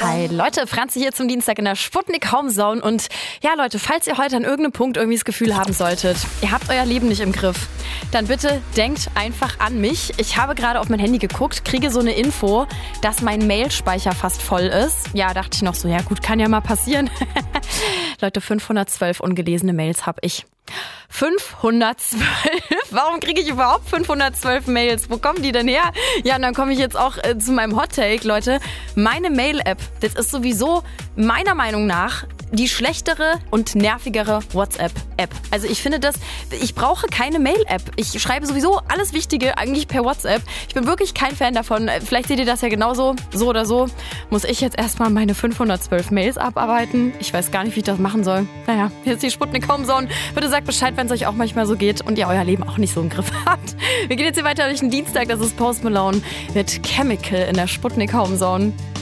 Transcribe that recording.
Hi Leute, Franzi hier zum Dienstag in der Sputnik Homezone und ja Leute, falls ihr heute an irgendeinem Punkt irgendwie das Gefühl haben solltet, ihr habt euer Leben nicht im Griff, dann bitte denkt einfach an mich. Ich habe gerade auf mein Handy geguckt, kriege so eine Info, dass mein Mailspeicher fast voll ist. Ja, dachte ich noch so, ja gut, kann ja mal passieren. Leute, 512 ungelesene Mails habe ich. 512? Warum kriege ich überhaupt 512 Mails? Wo kommen die denn her? Ja, und dann komme ich jetzt auch zu meinem Hot-Take, Leute. Meine Mail-App, das ist sowieso meiner Meinung nach die schlechtere und nervigere WhatsApp-App. Also ich finde ich brauche keine Mail-App. Ich schreibe sowieso alles Wichtige eigentlich per WhatsApp. Ich bin wirklich kein Fan davon. Vielleicht seht ihr das ja genauso. So oder so muss ich jetzt erstmal meine 512 Mails abarbeiten. Ich weiß gar nicht, wie ich das machen soll. Naja, hier ist die Sputnik Homezone. Bitte sagt Bescheid, wenn es euch auch manchmal so geht und ihr euer Leben auch nicht so im Griff habt. Wir gehen jetzt hier weiter durch den Dienstag. Das ist Post Malone mit Chemical in der Sputnik Homezone.